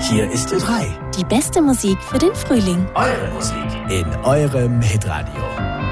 Hier ist Ö3. Die beste Musik für den Frühling. Eure Musik in eurem Hitradio.